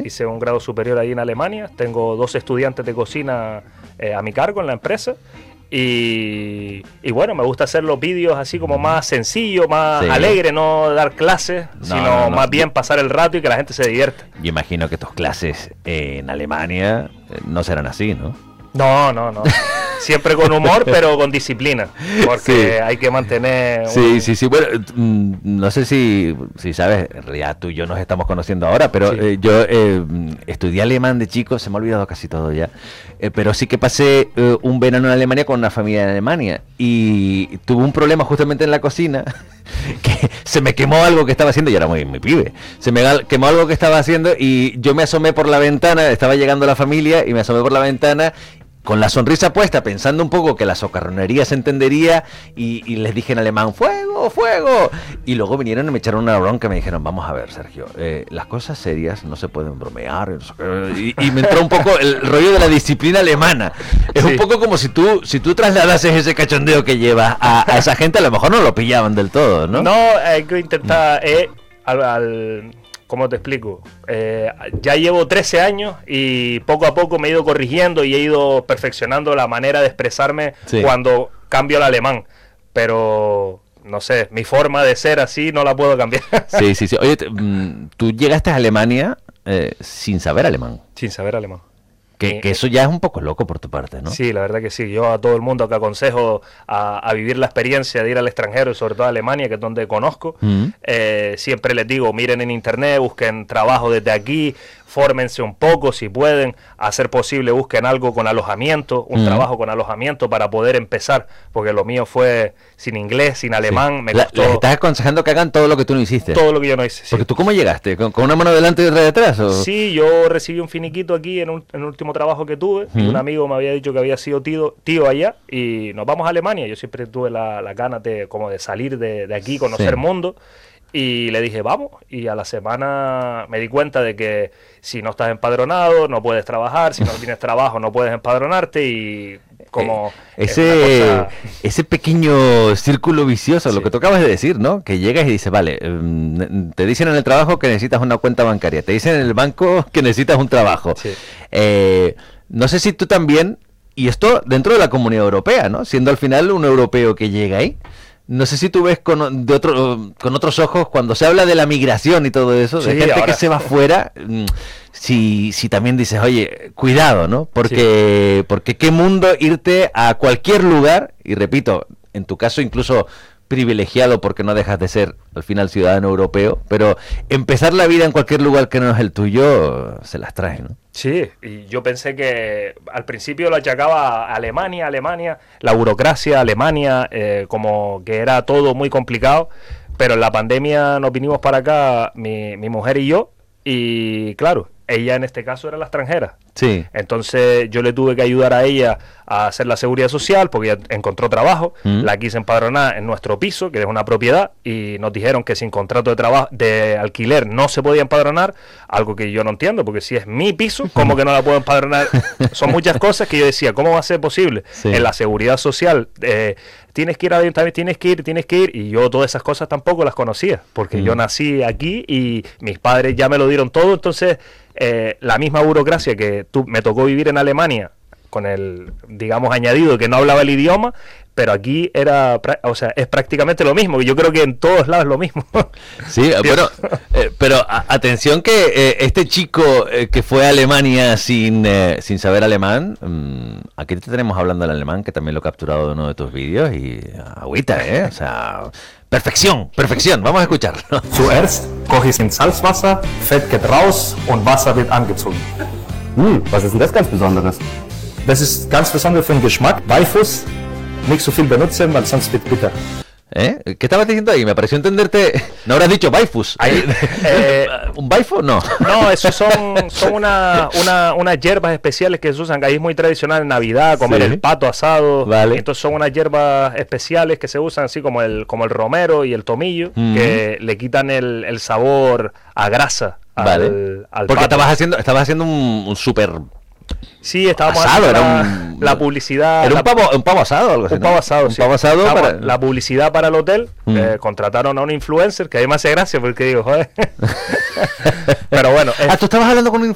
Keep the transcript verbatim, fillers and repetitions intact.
hice un grado superior ahí en Alemania, tengo dos estudiantes de cocina eh, a mi cargo en la empresa. Y, y bueno, me gusta hacer los vídeos así como más sencillo, más sí. alegre, no dar clases, no, sino no, no. más bien pasar el rato y que la gente se divierta. Yo imagino que tus clases en Alemania no serán así, ¿no? No, no, no. Siempre con humor, pero con disciplina, porque sí. hay que mantener... Un... Sí, sí, sí. Bueno, no sé si, si sabes, en realidad tú y yo nos estamos conociendo ahora, pero sí. eh, yo eh, estudié alemán de chico, se me ha olvidado casi todo ya, eh, pero sí que pasé eh, un verano en Alemania con una familia en Alemania y tuve un problema justamente en la cocina, que se me quemó algo que estaba haciendo, yo era muy, muy pibe, se me quemó algo que estaba haciendo y yo me asomé por la ventana, estaba llegando la familia y me asomé por la ventana con la sonrisa puesta, pensando un poco que la socarronería se entendería, y, y les dije en alemán, ¡fuego, fuego! Y luego vinieron y me echaron una bronca y me dijeron, vamos a ver, Sergio, eh, las cosas serias no se pueden bromear. Y, y me entró un poco el rollo de la disciplina alemana. Es sí. un poco como si tú si tú trasladases ese cachondeo que llevas a, a esa gente, a lo mejor no lo pillaban del todo, ¿no? No, hay que intentar... Eh, al, al... ¿Cómo te explico? Eh, ya llevo trece años y poco a poco me he ido corrigiendo y he ido perfeccionando la manera de expresarme sí. cuando cambio al alemán. Pero, no sé, mi forma de ser así no la puedo cambiar. Sí, sí, sí. Oye, tú llegaste a Alemania eh, sin saber alemán. Sin saber alemán. Que, que eso ya es un poco loco por tu parte, ¿no? Sí, la verdad que sí. Yo a todo el mundo que aconsejo a, a vivir la experiencia de ir al extranjero, y sobre todo a Alemania, que es donde conozco, mm. eh, siempre les digo, miren en internet, busquen trabajo desde aquí, fórmense un poco si pueden, a ser posible busquen algo con alojamiento, un mm. trabajo con alojamiento para poder empezar, porque lo mío fue sin inglés, sin alemán, sí. me costó... Les estás aconsejando que hagan todo lo que tú no hiciste. Todo lo que yo no hice, sí. Porque tú, ¿cómo llegaste? ¿Con, con una mano delante y otra detrás? ¿O? Sí, yo recibí un finiquito aquí en un, en un último trabajo que tuve, mm. y un amigo me había dicho que había sido tío, tío allá, y nos vamos a Alemania. Yo siempre tuve la, la ganas de, como de salir de, de aquí, conocer sí. mundo. Y le dije, vamos, y a la semana me di cuenta de que si no estás empadronado, no puedes trabajar, si no tienes trabajo, no puedes empadronarte, y como... Eh, ese, cosa... ese pequeño círculo vicioso, sí. lo que tú acabas de decir, ¿no? Que llegas y dices, vale, um, te dicen en el trabajo que necesitas una cuenta bancaria, te dicen en el banco que necesitas un trabajo. Sí. Eh, no sé si tú también, y esto dentro de la Comunidad Europea, ¿no? Siendo al final un europeo que llega ahí. No sé si tú ves con, de otro, con otros ojos cuando se habla de la migración y todo eso, sí, de gente ahora... que se va fuera, si, si también dices, oye, cuidado, ¿no? Porque, sí. porque qué mundo irte a cualquier lugar, y repito, en tu caso incluso privilegiado porque no dejas de ser al final ciudadano europeo, pero empezar la vida en cualquier lugar que no es el tuyo se las trae, ¿no? Sí, y yo pensé que al principio lo achacaba a Alemania, Alemania, la burocracia, Alemania, eh, como que era todo muy complicado, pero en la pandemia nos vinimos para acá, mi, mi mujer y yo, y claro, ella en este caso era la extranjera. Sí. Entonces yo le tuve que ayudar a ella a hacer la seguridad social porque ella encontró trabajo, mm. la quise empadronar en nuestro piso, que es una propiedad, y nos dijeron que sin contrato de trabajo de alquiler no se podía empadronar, algo que yo no entiendo, porque si es mi piso, ¿cómo que no la puedo empadronar? Son muchas cosas que yo decía, ¿cómo va a ser posible? Sí. En la seguridad social, eh, tienes que ir a también tienes que ir, tienes que ir, y yo todas esas cosas tampoco las conocía, porque mm. yo nací aquí y mis padres ya me lo dieron todo, entonces eh, la misma burocracia que tú, me tocó vivir en Alemania con el, digamos, añadido que no hablaba el idioma, pero aquí era, o sea, es prácticamente lo mismo, yo creo que en todos lados es lo mismo. Sí, bueno, eh, pero a, atención que eh, este chico eh, que fue a Alemania sin, eh, sin saber alemán, mmm, aquí te tenemos hablando el alemán, que también lo he capturado de uno de tus vídeos, y agüita, ¿eh? O sea, perfección, perfección, vamos a escucharlo. Zuerst koche ich in Salzwasser, Fett geht raus und Wasser wird angezogen. Hm, was ist denn das ganz Besonderes? Das ist ganz besonders für den Geschmack. Beifuß, nicht so viel benutzen, weil sonst wird bitter. ¿Eh? ¿Qué estabas diciendo ahí? Me pareció entenderte. No habrás dicho Beifus. Eh, ¿Un Beifus? No. No, esos son, son una, una, unas hierbas especiales que se usan. Ahí es muy tradicional en Navidad, comer sí. el pato asado. Vale. Entonces son unas hierbas especiales que se usan así como el, como el romero y el tomillo, mm. que le quitan el, el sabor a grasa al, vale. al Porque pato. estabas haciendo, estabas haciendo un, un súper... Sí, estábamos asado, haciendo era la, un, la publicidad. Era la, un, pavo, un pavo asado, algo así. Un pavo asado, un sí. pavo asado para... La publicidad para el hotel, mm. eh, contrataron a un influencer, que a mí me hace gracia porque digo, joder. Pero bueno. Es... Ah, tú estabas hablando con un